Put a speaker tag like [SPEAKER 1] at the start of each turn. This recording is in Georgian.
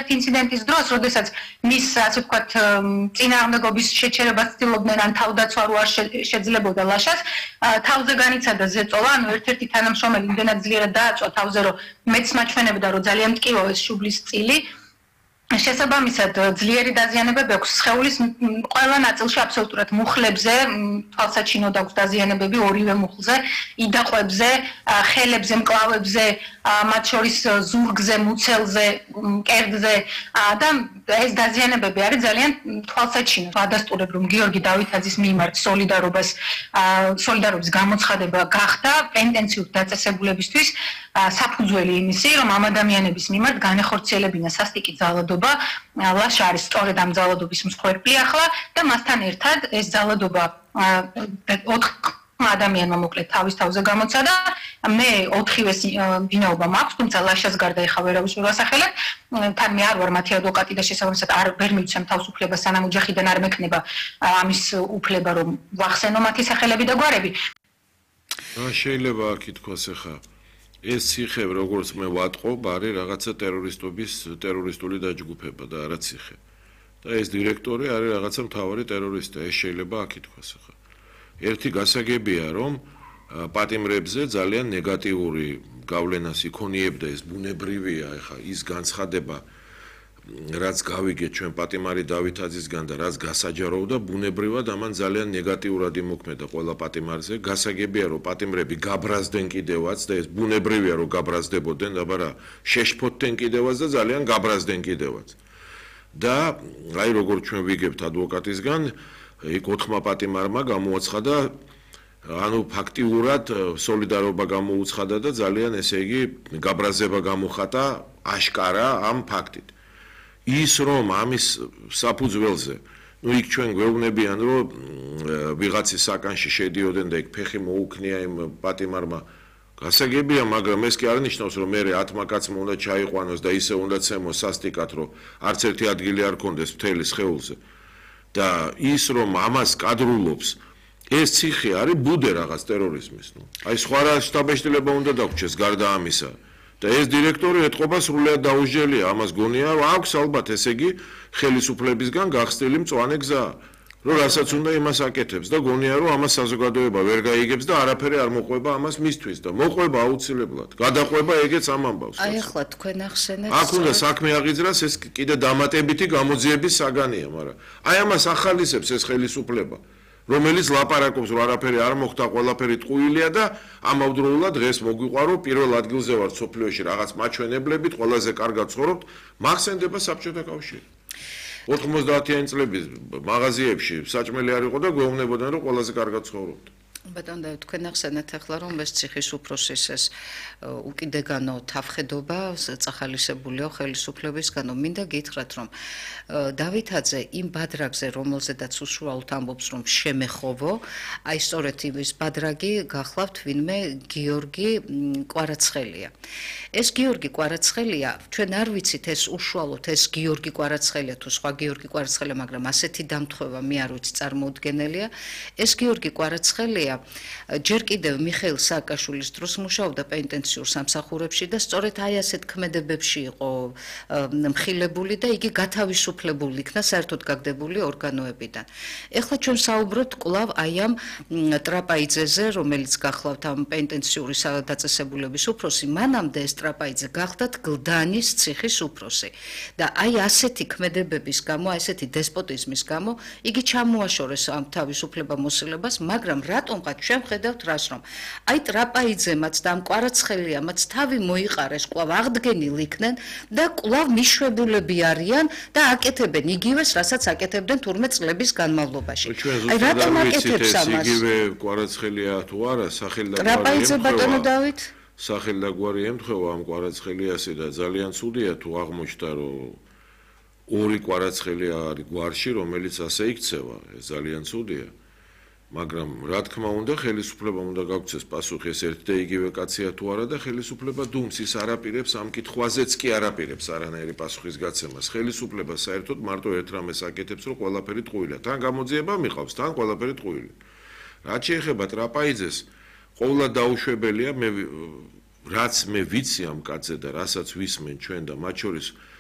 [SPEAKER 1] ზოგიერთი ინციდენტის დროს, როდესაც მის ასე ვთქვათ წინააღმდეგობის შეჩერებას ცდილობდნენ ან თავდაცვა რო არ შეძლებოდა ლაშას, თავზე განიცადა ზეწოლა, ანუ ერთ-ერთი თანამშრომელი იმდენად ძლიერად დააწვა თავზე, რომ მეც მაჩვენებდა, რომ ძალიან მტკივო ეს შუბლის წილი. შესაბამისად ძლიერი დაზიანებები აქვს სხეულის ყველა ნაწილში აბსოლუტურად მუხლებზე, თვალსაჩინოდ აქვს დაზიანებები ორივე მუხლზე, იდაყვებზე, ხელებზე, მკლავებზე, მათ შორის ზურგზე, მუცელზე, მკერდზე და ეს დაზიანებები არის ძალიან თვალსაჩინო. ვადასტურებ, რომ გიორგი დავითაძის მიმართ სოლიდარობის გამოცხადება გახდა პენტენციურ დაწესებულებისთვის საფუძველი იმისი, რომ ამ ადამიანების მიმართ განეხორციელებინა სასტიკი ძალადობა, ლაშა არის სწორედ ამ ძალადობის მსხვერპლი ახლა და მასთან ერთად ეს ძალადობა 4 ადამიანმა მოკლედ თავის თავზე გამოცადა. მე 4-ვეს ვინაობა მაქვს, თუმცა ლაშას გარდა ეხა ვერავის ვერ ვასახელებ. თან მე არ ვარ მათი ადვოკატი და შესაბამისად ვერ მივცემ თავს უფლებას, სანამ ოჯახიდან არ მექნება ამის უფლება, რომ ვახსენო მათი სახელები და გვარები.
[SPEAKER 2] შეიძლება აქ ითქვას ახლა ეს ციხე, როგორც მე ვატყობ, არის რაღაცა ტერორისტული დაჯგუფება და არა ციხე. და ეს დირექტორი არის რაღაცა მთავარი ტერორისტი, ეს შეიძლება აქ ითქვას ახლა. ერთი გასაგებია, რომ პატიმრებზე ძალიან ნეგატიური გავლენას იქონიებდა ეს ბუნებრივია, ახლა ის განცხადება, რაც გავიგეთ ჩვენ პატიმარი დავითაძისგან და რაც გასაჯაროვდა, ბუნებრივად ამან ძალიან ნეგატიურად იმოქმედა ყველა პატიმარზე. გასაგებია, რომ პატიმრები გაბრაზდნენ კიდევაც და ეს ბუნებრივია, რომ გაბრაზდებოდნენ, აბარა შეშფოთდნენ კიდევაც და ძალიან გაბრაზდნენ კიდევაც. და აი როგორც ჩვენ ვიგებთ ადვოკატისგან, იქ 4 პატიმარმა გამოაცხადა, ანუ ფაქტიურად სოლიდარობა გამოუცხადა და ძალიან ესე იგი გაბრაზება გამოხატა აშკარა ამ ფაქტით. ის რომ ამის საფუძველზე, იქ ჩვენ გვეუბნებიან, რომ ვიღაცის საკანში შედიოდნენ და იქ ფეხი მოუქნია იმ პატიმარმა. გასაგებია, მაგრამ ეს კი არ ნიშნავს, რომ მე 10 კაცმა უნდა ჩაიყვანოს და ისე უნდა ცემოს სასტიკად, რომ არც ერთი ადგილი არ კონდეს მთელი სხეულზე. და ის რომ ამას კადრულობს, ეს ციხე არის ბუდე რაღაც ტერორიზმის, აი სხვა რა შტაბეშტილება უნდა დაგვრჩეს გარდა ამისა. და ეს დირექტორი ეთყობა სრულიად დაუსჯელია, ამას გონია, რომ აქვს ალბათ ესე იგი ხელისუფლებისგან გახსნილი მწვანე გზა, რომ რასაც უნდა იმას აკეთებს და გონია, რომ ამას საზოგადოება ვერ გაიგებს და არაფერი არ მოყვება ამას მისთვის და მოყვება აუცილებლად. გადაყვება ეგეც ამ ამბავს.
[SPEAKER 3] აი ახლა თქვენ ახსენეთ.
[SPEAKER 2] აქ უნდა საქმე აღიძრას, ეს კიდე დამატებითი გამოძიების საგანია, მაგრამ აი ამას ახალისებს ეს ხელისუფლება. რომელიც ლაპარაკობს, რომ არაფერი არ მოხდა, ყველაფერი ტყუილია და ამავდროულად დღეს მოგვიყვარო პირველ ადგილზე ვარ სოფლიოში რაღაც მაჩვენებლებით, ყველაზე კარგად ცხოვრობთ, მახსენდება საბჭოთა კავშირი. 90-იანი წლების მაღაზიებში საჭმელი არ იყო და გვეუბნებოდნენ, რომ ყველაზე კარგად ცხოვრობთ.
[SPEAKER 3] ბატონო, თქვენ ახსენეთ ახლა, რომ ეს ციხის უფროსის ეს უკიდეგანო თავხედობა წახალისებულია ხელისუფლებისგანო. მინდა გითხრათ, რომ დავითაძე იმ ბადრაგზე, რომელზედაც უშუალოდ ამბობს, რომ შემეხოვო, აი სწორედ ის ბადრაგი გახლავთ ვინმე გიორგი კვარაცხელია. ეს გიორგი კვარაცხელია, ჩვენ არ ვიცით ეს უშუალოდ ეს გიორგი კვარაცხელია თუ სხვა გიორგი კვარაცხელია, მაგრამ ასეთი დამთხოვება მე არ ვიცი წარმოუდგენელია. ეს გიორგი კვარაცხელია ჯერ კიდევ მიხეილ სააკაშვილის დროს მუშაობდა პენტენციურ სამსახურებში და სწორედ აი ასეთ ქმედებებში იყო მხილებული და იგი გათავისუფლებული იქნა საერთოდ გაგდებული ორგანოებიდან. ეხლა ჩვენ საუბრობთ კვლავ აი ამ ტრაპაიძეზე, რომელიც გახლავთ ამ პენტენციური დაწესებულების უფროსი, მანამდე ეს ტრაპაიძე გახლდათ გლდანის ციხის უფროსი. და აი ასეთი ქმედებების გამო, ასეთი დესპოტიზმის გამო იგი ჩამოაშორეს ამ თავისუფლება მოსილებას, მაგრამ რატომ ჩვენ ხედავთ რას რომ აი ტრაპაიძემაც და ამ კვარაცხელიამაც თავი მოიყარეს, კვლავ აღდგენილ იქნენ და კვლავ მიშვებულები არიან და აკეთებენ იგივეს, რასაც აკეთებდნენ 12 წლების განმავლობაში.
[SPEAKER 2] აი რატომ აკეთებს ამას? იგივე კვარაცხელია თუ არა, სახელი და
[SPEAKER 3] ტრაპაიძე ბატონო დავით?
[SPEAKER 2] სახელი და გვარი ემთხვევა ამ კვარაცხელიასე და ძალიან ცუდია თუ აღმოჩნდა, რომ ორი კვარაცხელია არის გვარში, რომელიც ასე იქცევა, ეს ძალიან ცუდია. მაგრამ რა თქმა უნდა ხელისუფლებამ უნდა გაგვცეს პასუხი ეს ერთ და იგივე კაცია თუ არა და ხელისუფლება დუმს ის არაპირებს ამ კითხვაზეც კი არაპირებს არანაირი პასუხის გაცემას. ხელისუფლება საერთოდ მარტო ერთ რამეს აკეთებს, რომ ყველაფერი ტყუილია. თან გამოძიება მიყავს, თან ყველაფერი ტყუილია. რაც შეეხება ტრაპაიძეს, ყოველად დაუშვებელია, რაც მე ვიცი ამ კაცზე და რასაც ვისმენ ჩვენ და მათ შორის